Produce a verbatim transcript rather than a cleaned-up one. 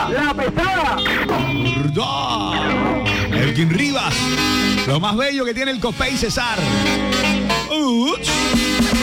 pesada. La pesada. Elkin Rivas. Lo más bello que tiene el Copey Cesar. Uch.